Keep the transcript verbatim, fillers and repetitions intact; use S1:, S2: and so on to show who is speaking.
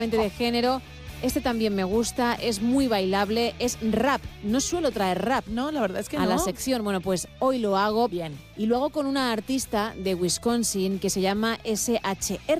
S1: de género. Este también me gusta, es muy bailable, es rap. No suelo traer rap.
S2: No, la verdad es que
S1: a
S2: no.
S1: la sección. Bueno, pues hoy lo hago.
S2: Bien.
S1: Y lo hago con una artista de Wisconsin que se llama S H R.